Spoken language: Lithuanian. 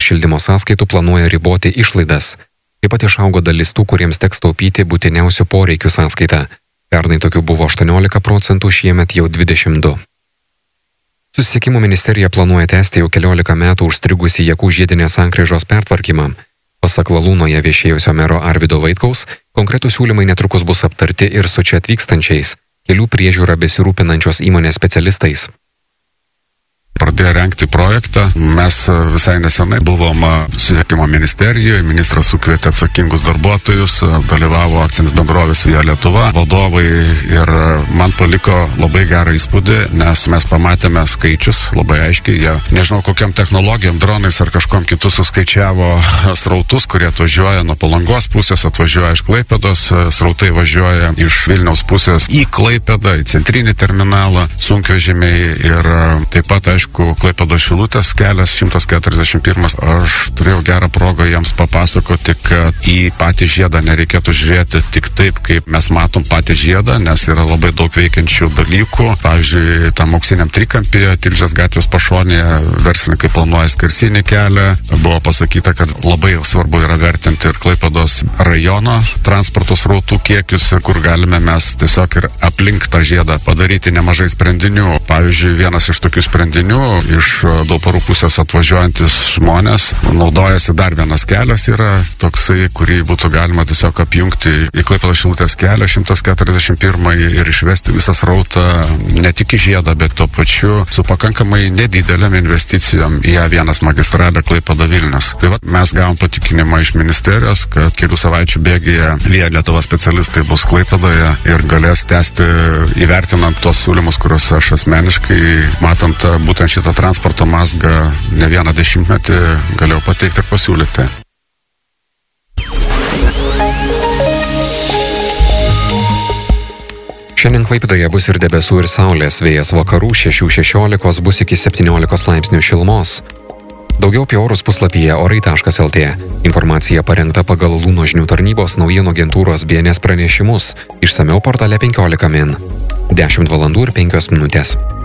šildymo sąskaitų planuoja riboti išlaidas. Taip pat išaugo dalis tų, kuriems teks taupyti būtiniausių poreikių sąskaitą. Pernai tokių buvo 18%, šiemet jau 22%. Susisiekimo ministerija planuoja tęsti jau 14 metų užstrigusį Jakų žiedinės sankryžos pertvarkymą. Pasak Lalūnoje viešėjusio mero Arvydo Vaitkaus, konkretų siūlymai netrukus bus aptarti ir su čia atvykstančiais, kelių priežiūra besirūpinančios įmonės specialistais. Pradėjo rengti projektą. Mes visai nesenai buvom susisiekimo ministerijoje, ministras sukvietė atsakingus darbuotojus, dalyvavo akcinės bendrovės Via Lietuva vadovai ir man paliko labai gerą įspūdį, nes mes pamatėme skaičius labai aiškiai. Jie, nežinau kokiam technologijom, dronais ar kažkom kitų suskaičiavo srautus, kurie atvažiuoja nuo Palangos pusės, atvažiuoja iš Klaipėdos, srautai važiuoja iš Vilniaus pusės į Klaipėdą, į centrinį terminalą, sunkvežimiai ir taip pat, aišku, Klaipėdos Šilutės kelias 141. Aš turėjau gerą progą jiems papasakoti, kad į patį žiedą nereikėtų žiūrėti tik taip, kaip mes matom patį žiedą, nes yra labai daug veikiančių dalykų. Pavyzdžiui, tam auksiniam trikampyje, Tilžės gatvės pašonėje, verslininkai planuoja skersinį kelią. Buvo pasakyta, kad labai svarbu yra vertinti ir Klaipėdos rajono transporto srautų kiekius, kur galime mes tiesiog ir aplink tą žiedą padaryti nemažai sprendinių. Pavyzdžiui, vienas iš tokių sprendinių iš Dauparų pusės atvažiuojantis žmonės naudojasi dar vienas kelias yra toksai, kurį būtų galima tiesiog apjungti į Klaipėdos Šilutės kelią 141 ir išvesti visą srautą ne tik į žiedą, bet tuo pačiu su pakankamai nedidelėm investicijom į A1 magistralę Klaipėda Vilnius. Tai va, mes gavom patikinimą iš ministerijos, kad kelių savaičių bėgyje Via Lietuva specialistai bus Klaipėdoje ir galės tęsti įvertinant tos siūlymus, kuriuos aš asmeniškai, matant būtent šitą transporto mazgą ne vieną dešimtmetį galėjau pateikti ir pasiūlyti. Šiandien Klaipėdoje bus ir debesų ir saulės, vėjas vakarų 6-16 bus iki 17 laipsnių šilumos. Daugiau apie orus puslapyje orai.lt. Informacija parengta pagal Lūno žinių tarnybos naujienų agentūros BNS pranešimus. Išsamiau portale 15 min. 10 valandų ir 5 minutės.